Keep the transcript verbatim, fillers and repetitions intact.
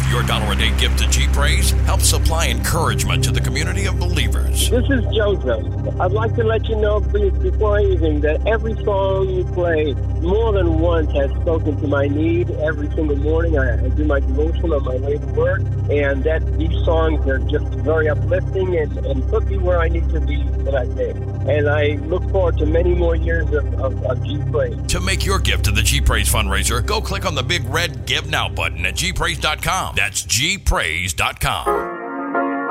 Your dollar a day gift to G-Praise helps supply encouragement to the community of believers. This is Joseph. I'd like to let you know before anything that every song you play more than once has spoken to my need. Every single morning I, I do my devotion on my way to work, and that these songs are just very uplifting and, and put me where I need to be for that day. And I look forward to many more years of, of, of G-Praise. To make your gift to the G-Praise fundraiser, go click on the big red Give Now button at G praise dot com. That's G praise dot com.